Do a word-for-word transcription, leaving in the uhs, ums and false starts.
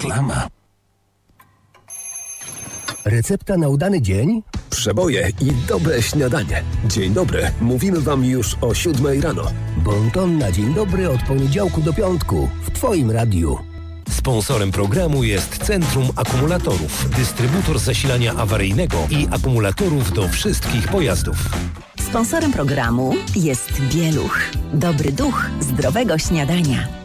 Reklama. Recepta na udany dzień? Przeboje i dobre śniadanie. Dzień dobry. Mówimy wam już o siódmej rano. Bon ton na dzień dobry od poniedziałku do piątku w Twoim radiu. Sponsorem programu jest Centrum Akumulatorów, dystrybutor zasilania awaryjnego i akumulatorów do wszystkich pojazdów. Sponsorem programu jest Bieluch. Dobry duch zdrowego śniadania.